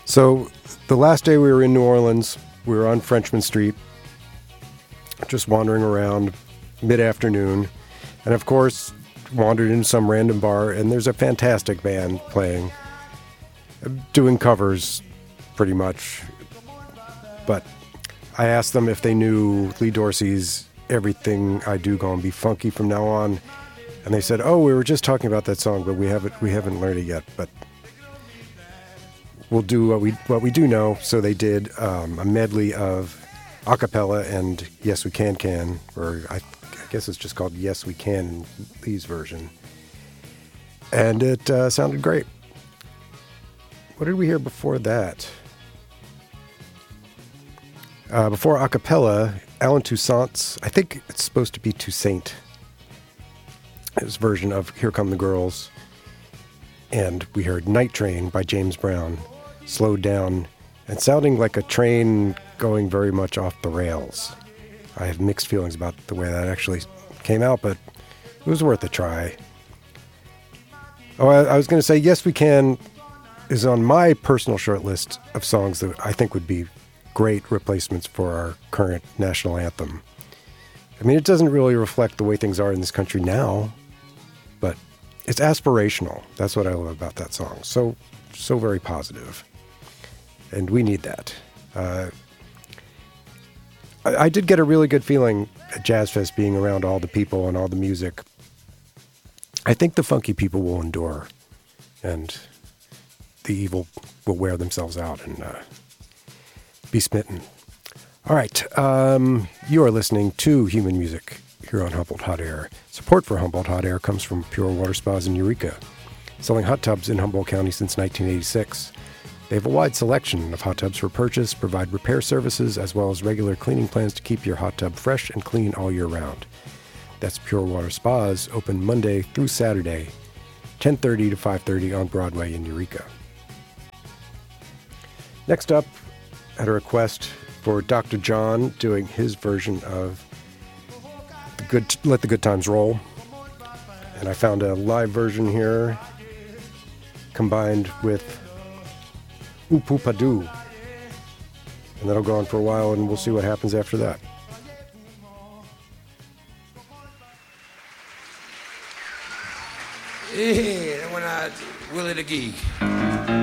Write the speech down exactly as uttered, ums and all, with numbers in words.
So the last day we were in New Orleans, we were on Frenchman Street, just wandering around mid-afternoon, and of course wandered into some random bar, and there's a fantastic band playing, doing covers pretty much. But I asked them if they knew Lee Dorsey's Everything I Do Gonna Be Funky from now on, and they said, oh, we were just talking about that song, but we haven't we haven't learned it yet, but we'll do what we what we do know. So they did um, a medley of a cappella and Yes We Can Can, or I, I guess it's just called Yes We Can in Lee's version. And it uh, sounded great. What did we hear before that? Uh, before a cappella, Alan Toussaint's, I think it's supposed to be Toussaint, his version of Here Come the Girls. And we heard Night Train by James Brown, slowed down and sounding like a train going very much off the rails. I have mixed feelings about the way that actually came out, but it was worth a try. Oh, I, I was going to say Yes We Can is on my personal short list of songs that I think would be great replacements for our current national anthem. I mean, it doesn't really reflect the way things are in this country now, but it's aspirational. That's what I love about that song. So, so very positive. And we need that. Uh, I, I did get a really good feeling at Jazz Fest being around all the people and all the music. I think the funky people will endure, and the evil will wear themselves out and uh, be smitten. All right. Um, you are listening to Human Music here on Humboldt Hot Air. Support for Humboldt Hot Air comes from Pure Water Spas in Eureka, selling hot tubs in Humboldt County since nineteen eighty-six. They have a wide selection of hot tubs for purchase, provide repair services, as well as regular cleaning plans to keep your hot tub fresh and clean all year round. That's Pure Water Spas, open Monday through Saturday, ten thirty to five thirty on Broadway in Eureka. Next up, I had a request for Doctor John doing his version of the good, Let the Good Times Roll. And I found a live version here combined with Oopoo-Padoo. And that'll go on for a while, and we'll see what happens after that. Hey, that one out, Willie the Geek.